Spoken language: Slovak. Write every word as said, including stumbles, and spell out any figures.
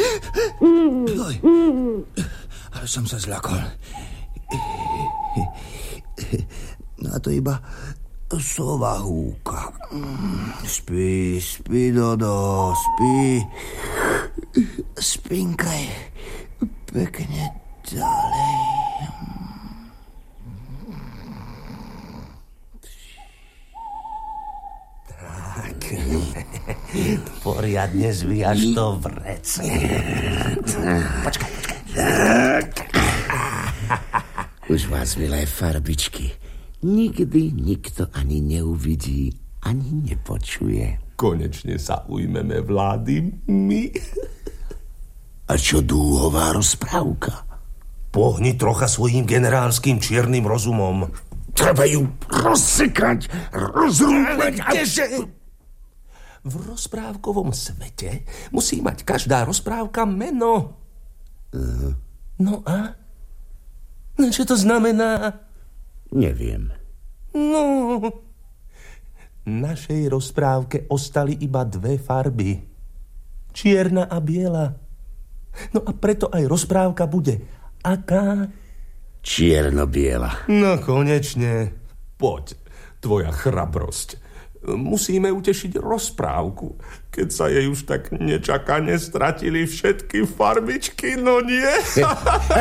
Oj, ale som sa zľakol. No a to iba sova húka. Spí, spí, Dodo, spí. Spinkaj pekne ďalej. Tak, poriadne zvíjaš to vrece. Počkaj, počkaj. Už vás, milé farbičky, nikdy nikto ani neuvidí, ani nepočuje. Konečne sa ujmeme vlády my. A čo dúhová rozprávka? Pohni trocha svojím generálským čiernym rozumom. Treba ju rozsekať, rozrúbať a... V rozprávkovom svete musí mať každá rozprávka meno. Uh. No a? No čo to znamená? Neviem. No, našej rozprávke ostali iba dve farby. Čierna a biela. No a preto aj rozprávka bude aká? Čierno-biela. No konečne. Poď, tvoja chrabrosť. Musíme utešiť rozprávku, keď sa jej už tak nečakane stratili všetky farbičky, no nie?